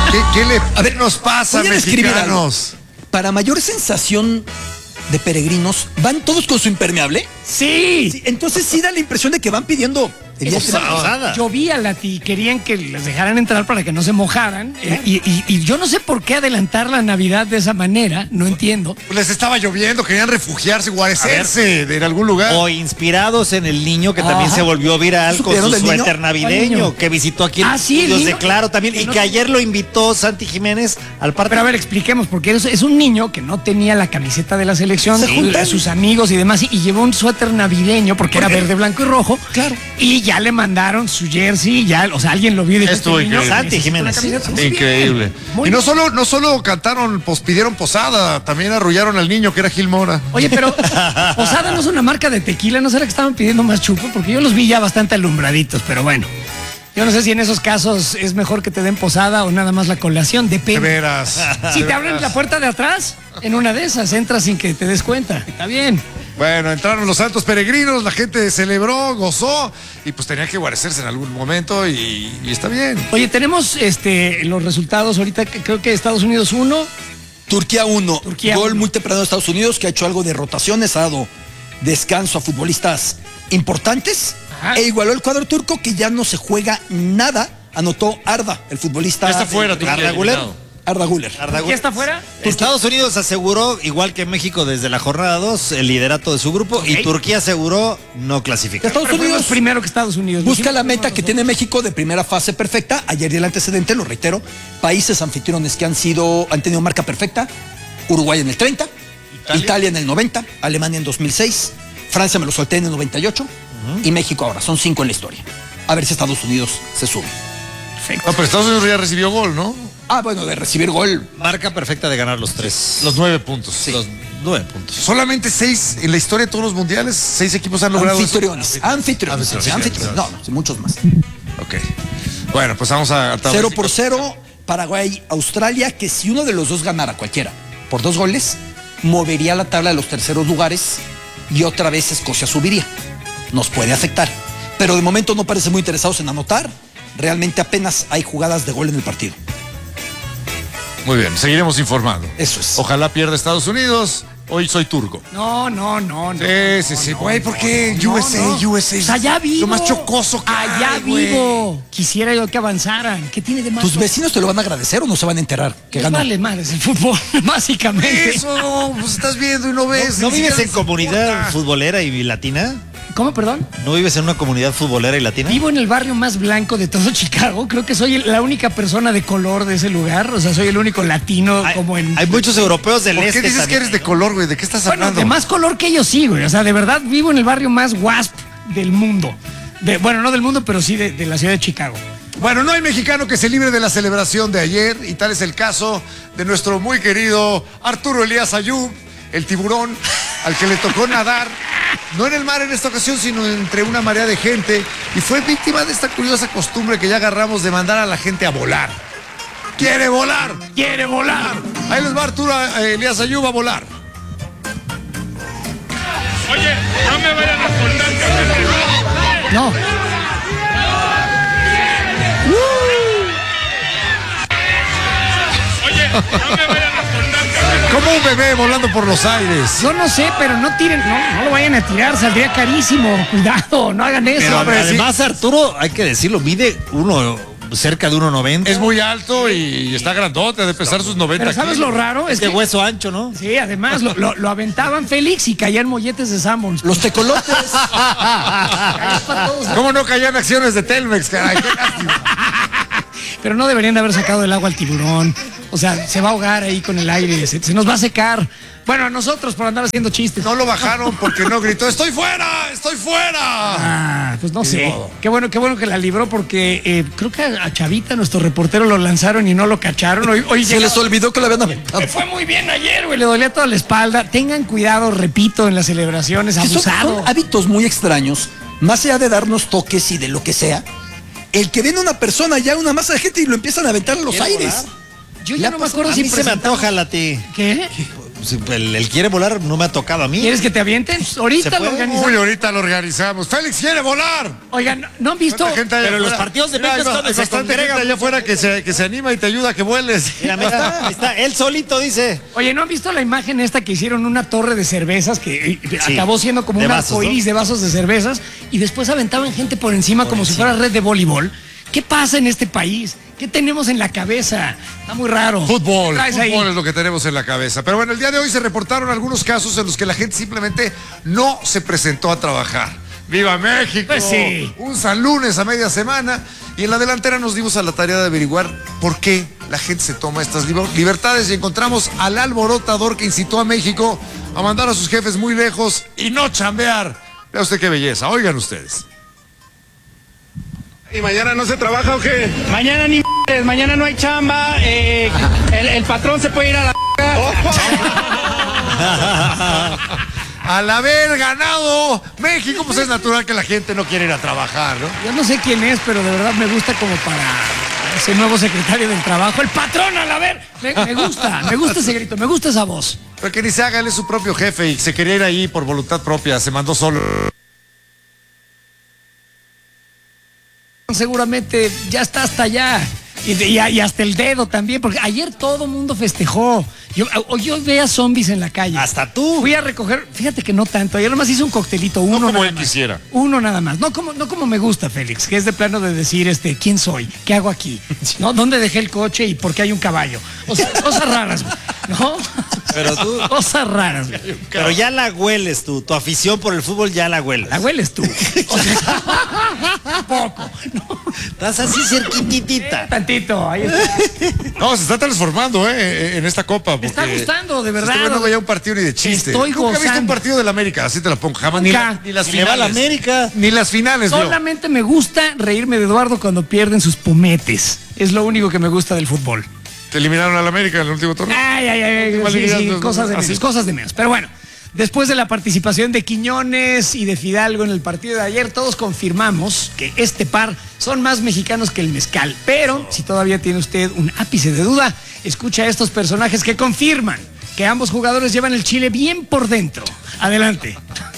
¿Qué nos pasa, mexicanos? Para mayor sensación de peregrinos, ¿van todos con su impermeable? Sí. Entonces sí da la impresión de que van pidiendo... Llovía, Lati, querían que les dejaran entrar para que no se mojaran. Y yo no sé por qué adelantar la Navidad de esa manera, no entiendo. Les estaba lloviendo, querían refugiarse, guarecerse en algún lugar. O inspirados en el niño que también se volvió viral con su suéter navideño, que visitó aquí en Estudios de Claro también, y que ayer lo invitó Santi Jiménez al partido. Pero a ver, expliquemos, porque es un niño que no tenía la camiseta de la selección, sus amigos y demás, y llevó un suéter navideño porque era verde, blanco y rojo. Claro. Y ya le mandaron su jersey, o sea, alguien lo vio y dijo, estuvo increíble. Santi Jiménez. Increíble. Y no solo cantaron, pidieron posada, también arrullaron al niño que era Gil Mora. Oye, pero posada no es una marca de tequila, ¿no será que estaban pidiendo más chupo? Porque yo los vi ya bastante alumbraditos, pero bueno. Yo no sé si en esos casos es mejor que te den posada o nada más la colación, depende. De veras. Si te abren la puerta de atrás, en una de esas entras sin que te des cuenta. Está bien. Bueno, entraron los santos peregrinos, la gente celebró, gozó y pues tenía que guarecerse en algún momento y está bien. Oye, tenemos los resultados ahorita, creo que Estados Unidos 1. Turquía 1. Gol 1. muy temprano de Estados Unidos, que ha hecho algo de rotaciones, ha dado descanso a futbolistas importantes. Ajá. E igualó el cuadro turco, que ya no se juega nada. Anotó Arda, el futbolista. Ya está fuera, Arda Güler. Arda Güler. ¿Quién está fuera? Estados Unidos aseguró, igual que México desde la jornada 2, el liderato de su grupo, y Turquía aseguró no clasificar. Estados Unidos primero que Estados Unidos. busca la meta que tiene México de primera fase perfecta. Ayer y el antecedente, lo reitero, países anfitriones que han tenido marca perfecta. Uruguay en el 30, Italia en el 90, Alemania en 2006, Francia me lo solté en el 98 y México ahora. Son 5 en la historia. A ver si Estados Unidos se sube. Perfecto. No, pero Estados Unidos ya recibió gol, ¿no? Bueno, de recibir gol. Marca perfecta de ganar los 3. Los 9 puntos. Sí. Los 9 puntos. Solamente 6 en la historia de todos los mundiales, 6 equipos han logrado Anfitriones. No, muchos más. Ok. Bueno, pues vamos a... 0-0, Paraguay, Australia, que si uno de los dos ganara, cualquiera, por 2 goles, movería la tabla de los terceros lugares y otra vez Escocia subiría. Nos puede afectar. Pero de momento no parece muy interesados en anotar. Realmente apenas hay jugadas de gol en el partido. Muy bien, seguiremos informando. Eso es. Ojalá pierda Estados Unidos. Hoy soy turco. No. Sí. Güey, ¿por qué USA? Pues allá vivo. Lo más chocoso que allá hay, güey. vivo. Quisiera yo que avanzaran. ¿Qué tiene de malo? ¿Tus vecinos te lo van a agradecer o no se van a enterar que ganó? Vale madres el fútbol, básicamente. Eso, pues estás viendo y no ves. ¿No vives en comunidad futbolera y latina? ¿Cómo, perdón? ¿No vives en una comunidad futbolera y latina? Vivo en el barrio más blanco de todo Chicago. Creo que soy la única persona de color de ese lugar. O sea, soy el único latino Hay muchos europeos del ¿Por este qué dices también. que eres de color, güey? ¿De qué estás Bueno, hablando? de más color que ellos sí, güey. O sea, de verdad vivo en el barrio más WASP del mundo. Bueno, no del mundo, pero sí de la ciudad de Chicago. Bueno, no hay mexicano que se libre de la celebración de ayer, y tal es el caso de nuestro muy querido Arturo Elías Ayub, el tiburón, al que le tocó nadar, no en el mar en esta ocasión, sino entre una marea de gente, y fue víctima de esta curiosa costumbre que ya agarramos de mandar a la gente a volar. ¡Quiere volar! ¡Quiere volar! Ahí les va Arturo Elías Ayub a volar. Oye, no me vayan a contar que No. Oye, no me vayan a contar que Como un bebé volando por los aires. Yo no sé, pero no tiren, no lo vayan a tirar, saldría carísimo. Cuidado, no hagan eso. Pero hombre, además Arturo, hay que decirlo, mide cerca de 1.90. Es muy alto y está grandote, de pesar sus 90 Pero ¿sabes kilos. lo raro? Es de hueso ancho, ¿no? Sí, además lo aventaban Félix y caían molletes de Sanborns. Los tecolotes. Caías para todos. ¿Cómo no caían acciones de Telmex, caray? Qué lástima. Pero no deberían de haber sacado del agua al tiburón. O sea, se va a ahogar ahí con el aire, se nos va a secar. Bueno, a nosotros por andar haciendo chistes. No lo bajaron porque no gritó, ¡estoy fuera! ¡Estoy fuera! Pues no sé. modo. Qué bueno que la libró porque creo que a Chavita, nuestro reportero, lo lanzaron y no lo cacharon. Hoy Se les olvidó que lo habían aventado. Me fue muy bien ayer, güey. Le dolía toda la espalda. Tengan cuidado, repito, en las celebraciones. Que Abusado. son hábitos muy extraños, más allá de darnos toques y de lo que sea. El que ven a una persona, ya una masa de gente y lo empiezan a aventar a los aires. Yo ya no me acuerdo A si mí se me antoja la ti. ¿Qué? Él quiere volar, no me ha tocado a mí. ¿Quieres que te avienten? Ahorita lo organizamos. Uy, ahorita lo organizamos. Félix quiere volar. Oigan, ¿no han visto? Pero los partidos de México hay bastante gente allá afuera que se anima y te ayuda a que vueles. Mira, está, él solito dice. Oye, ¿no han visto la imagen esta que hicieron una torre de cervezas que acabó siendo como un arcoíris de vasos de cervezas y después aventaban gente por encima como si fuera red de voleibol? ¿Qué pasa en este país? ¿Qué tenemos en la cabeza? Está muy raro. Fútbol es lo que tenemos en la cabeza. Pero bueno, el día de hoy se reportaron algunos casos en los que la gente simplemente no se presentó a trabajar. ¡Viva México! Pues sí. Un San Lunes a media semana. Y en la delantera nos dimos a la tarea de averiguar por qué la gente se toma estas libertades y encontramos al alborotador que incitó a México a mandar a sus jefes muy lejos y no chambear. Vea usted qué belleza. Oigan ustedes. ¿Y mañana no se trabaja o qué? Mañana ni mañana no hay chamba, el patrón se puede ir a la Al haber ganado México, pues es natural que la gente no quiera ir a trabajar, ¿no? Yo no sé quién es, pero de verdad me gusta como para ese nuevo secretario del trabajo. ¡El patrón al haber! Me gusta ese grito, me gusta esa voz. Pero que ni se haga, él es su propio jefe y se quería ir ahí por voluntad propia, se mandó solo. Seguramente ya está hasta allá y hasta el dedo también, porque ayer todo el mundo festejó. Yo veía zombies en la calle. Hasta tú. Fui a recoger, fíjate que no tanto, ayer nomás hice un coctelito, uno no como nada él más. Quisiera. Uno nada más, no como me gusta, Félix, que es de plano de decir, ¿quién soy? ¿Qué hago aquí? ¿No? ¿Dónde dejé el coche y por qué hay un caballo? O sea, cosas raras, ¿no? Pero tú. Cosas raras. Pero ya la hueles tú, tu afición por el fútbol ya la hueles. La hueles tú. O sea, poco. No. Estás así cerquitita. Tantito, ahí está. No, se está transformando, en esta copa. Me está gustando, de verdad. No veía un partido ni de chiste. Estoy Nunca he visto un gozando. partido de la América, así te la pongo. Jamás. Nunca. Ni las Y le va a la finales. América. Ni las finales, vio. Solamente me gusta reírme de Eduardo cuando pierden sus pumetes. Es lo único que me gusta del fútbol. Te eliminaron a la América en el último torneo. Ay, sí, cosas de menos. Pero bueno, después de la participación de Quiñones y de Fidalgo en el partido de ayer, todos confirmamos que este par son más mexicanos que el mezcal. Pero si todavía tiene usted un ápice de duda, escucha a estos personajes que confirman que ambos jugadores llevan el chile bien por dentro. Adelante.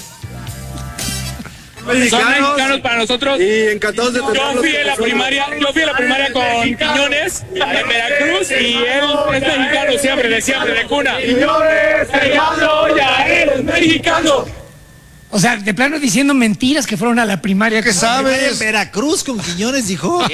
Son mexicanos para nosotros. Y encantados de tenerlos. Yo fui a la primaria con Quiñones en Veracruz y él es mexicano siempre, de cuna. Quiñones, Fernando, ya eres mexicano. O sea, de plano diciendo mentiras que fueron a la primaria. ¿Qué sabes? En Veracruz con Quiñones, dijo.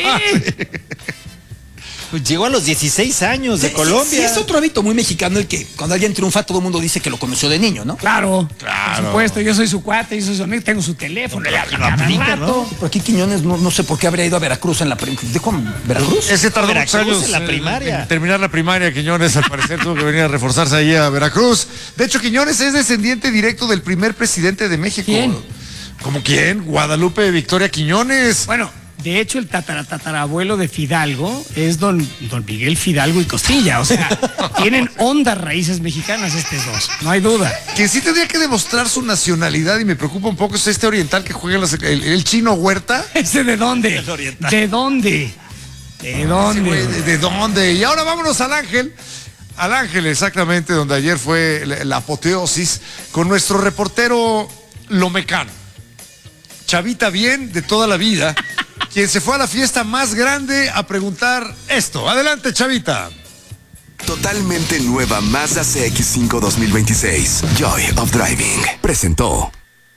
Pues llegó a los 16 años de Colombia. Sí, es otro hábito muy mexicano el que cuando alguien triunfa todo el mundo dice que lo conoció de niño, ¿no? Claro, por supuesto, yo soy su cuate, yo soy su amigo, tengo su teléfono, le hablo cada rato. Por aquí Quiñones no sé por qué habría ido a Veracruz en la primaria. ¿Dijo Veracruz? Ese tardó muchos Veracruz años en la primaria. en terminar la primaria. Quiñones, al parecer, tuvo que venir a reforzarse ahí a Veracruz. De hecho, Quiñones es descendiente directo del primer presidente de México. ¿Quién? ¿Cómo quién? Guadalupe Victoria Quiñones. Bueno, de hecho, el tatarabuelo de Fidalgo es don Miguel Fidalgo y Costilla. O sea, tienen hondas raíces mexicanas estos dos, no hay duda. Quien sí tendría que demostrar su nacionalidad y me preocupa un poco es este oriental que juega el Chino Huerta. ¿Ese de dónde? El oriental. ¿De dónde? ¿De dónde? ¿De dónde? Y ahora vámonos al Ángel. Al Ángel, exactamente, donde ayer fue la apoteosis con nuestro reportero Lomecano. Chavita bien de toda la vida, quien se fue a la fiesta más grande a preguntar esto. Adelante, Chavita. Totalmente nueva Mazda CX-5 2026. Joy of Driving. Presentó.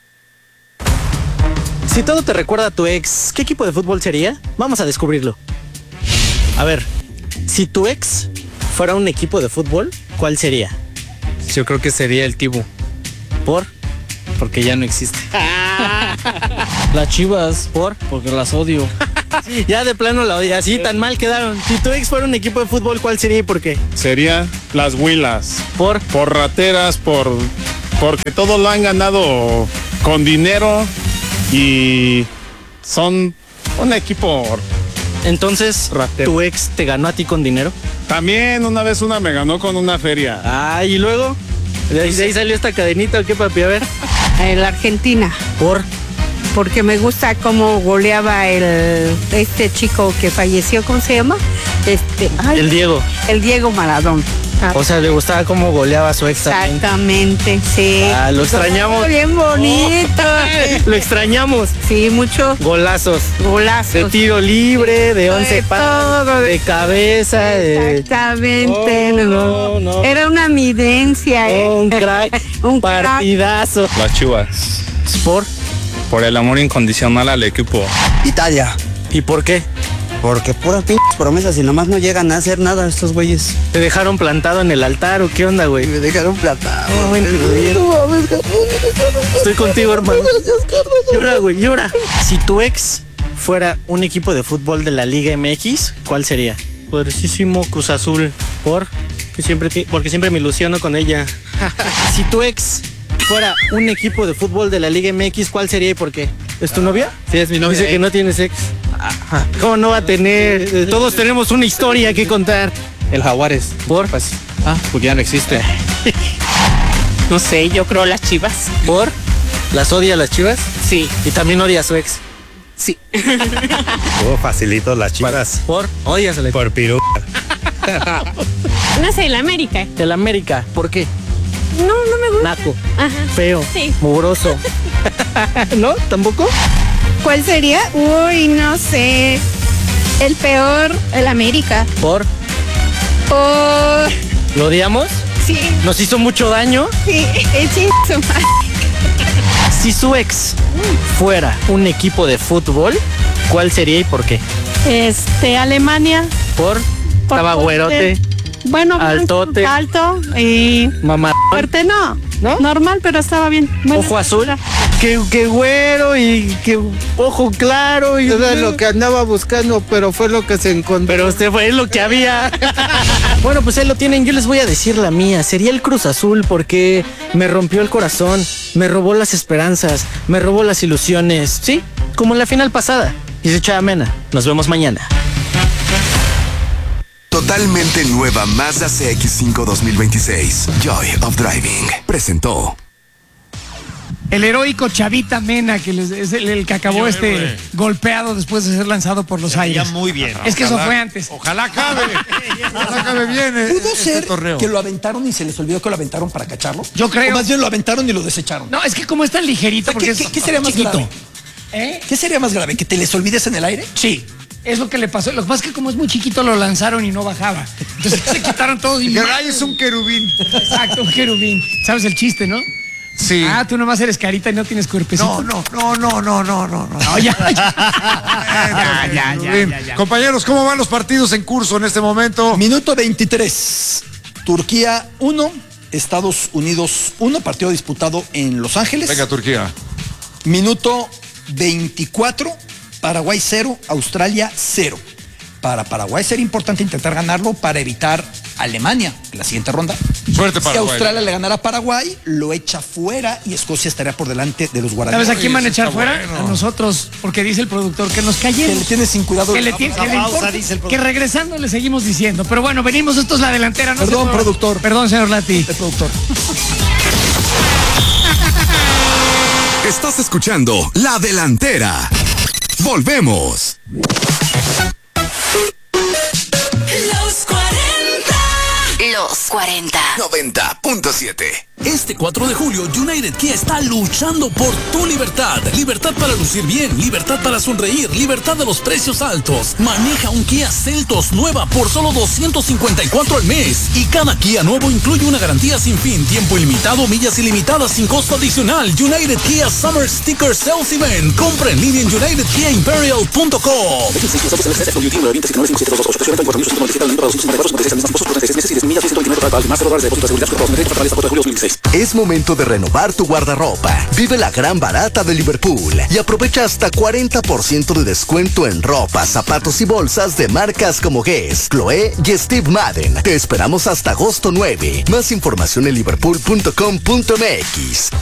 Si todo te recuerda a tu ex, ¿qué equipo de fútbol sería? Vamos a descubrirlo. A ver, si tu ex fuera un equipo de fútbol, ¿cuál sería? Yo creo que sería el Tibu, ¿Por? porque ya no existe. Las Chivas. ¿Por? Porque las odio. Ya de plano la odia, así tan mal quedaron. Si tu ex fuera un equipo de fútbol, ¿cuál sería y por qué? Sería las Huilas. ¿Por? Por rateras, porque todo lo han ganado con dinero y son un equipo. Entonces, Ratero. ¿tu ex te ganó a ti con dinero? También una vez una me ganó con una feria. Ah, ¿y luego? ¿De ahí salió esta cadenita o qué, papi? A ver. La Argentina, ¿Por? porque me gusta cómo goleaba este chico que falleció, ¿cómo se llama? El Diego. El Diego Maradona. O sea, le gustaba cómo goleaba a su ex también. Exactamente, sí. Lo extrañamos. Bien bonito. Lo extrañamos. Sí, mucho. Golazos. Golazos. De tiro libre, de 11 pasos, de cabeza. Exactamente. No. Era una evidencia. Un crack. Un partidazo. Las Chivas. Por el amor incondicional al equipo. Italia. ¿Y por qué? Porque puras pinches promesas y nomás no llegan a hacer nada estos güeyes. ¿Te dejaron plantado en el altar o qué onda, güey? Me dejaron plantado. Estoy contigo, hermano. Llora, güey, llora. Si tu ex fuera un equipo de fútbol de la Liga MX, ¿cuál sería? Poderosísimo Cruz Azul. Porque siempre me ilusiono con ella. Si tu ex fuera un equipo de fútbol de la Liga MX, ¿cuál sería y por qué? ¿Es tu novia? Sí, es mi novia. Dice que no tienes ex. ¿Cómo no va a tener? Todos tenemos una historia que contar. El Jaguares. ¿Por? Pues, porque ya no existe. No sé, yo creo las Chivas. ¿Por? ¿Las odia las Chivas? Sí. ¿Y también odia a su ex? Sí. Facilito las Chivas. ¿Por? ¿Odias a la Por Pirú. No sé, el América. El América. ¿Por qué? No me gusta. Naco. Ajá. Feo. Sí. Mugroso. ¿No? ¿Tampoco? ¿Cuál sería? Uy, no sé. El peor, el América. ¿Por? Por... ¿Lo odiamos? Sí. ¿Nos hizo mucho daño? Sí, su madre. Si su ex fuera un equipo de fútbol, ¿cuál sería y por qué? Alemania. ¿Por? Estaba güerote. Bueno, altote. Alto y... Mamá. Fuerte no. Normal, pero estaba bien. Bueno, ojo azul. Qué güero y qué ojo claro. Y era lo que andaba buscando, pero fue lo que se encontró. Pero usted fue lo que había. Bueno, pues ahí lo tienen. Yo les voy a decir la mía. Sería el Cruz Azul porque me rompió el corazón, me robó las esperanzas, me robó las ilusiones. Sí, como en la final pasada. Y se echa amena. Nos vemos mañana. Totalmente nueva Mazda CX-5 2026. Joy of Driving. Presentó. El heroico Chavita Mena, que es el que acabó golpeado después de ser lanzado por los aires. Muy bien. Es que eso fue antes. Ojalá acabe. Ojalá acabe bien. ¿Pudo ser que lo aventaron y se les olvidó que lo aventaron para cacharlo? Yo creo. O más bien lo aventaron y lo desecharon. No, es que como es tan ligerito, O sea, porque ¿qué sería más grave? ¿Qué sería más grave? ¿Que te les olvides en el aire? Sí. Es lo que le pasó. Lo que pasa es que como es muy chiquito lo lanzaron y no bajaba. Entonces se quitaron todos. Garay es un querubín. Exacto, un querubín. ¿Sabes el chiste, no? Sí. Tú nomás eres carita y no tienes cuerpecito. No, ya. Compañeros, ¿cómo van los partidos en curso en este momento? Minuto 23. Turquía 1, Estados Unidos 1, partido disputado en Los Ángeles. Venga, Turquía. Minuto 24, Paraguay 0, Australia 0. Para Paraguay sería importante intentar ganarlo para evitar Alemania en la siguiente ronda. Suerte Paraguay. Si Australia le ganara a Paraguay, lo echa fuera y Escocia estaría por delante de los guaraníes. ¿Sabes a quién van a echar fuera? A nosotros, porque dice el productor que nos callemos. Que le tiene sin cuidado. Que regresando le seguimos diciendo. Pero bueno, venimos, esto es la delantera. Perdón, productor. Perdón, señor Lati. El productor. Estás escuchando La Delantera. Volvemos. Los 40. 90.7. Este 4 de julio, United Kia está luchando por tu libertad. Libertad para lucir bien, libertad para sonreír, libertad de los precios altos. Maneja un Kia Seltos nueva por solo $254 al mes. Y cada Kia nuevo incluye una garantía sin fin, tiempo ilimitado, millas ilimitadas sin costo adicional. United Kia Summer Sticker Sales Event. Compra en línea en unitedkiaimperial.com. Es momento de renovar tu guardarropa. Vive la gran barata de Liverpool y aprovecha hasta 40% de descuento en ropa, zapatos y bolsas de marcas como Guess, Chloé y Steve Madden. Te esperamos hasta agosto 9. Más información en liverpool.com.mx.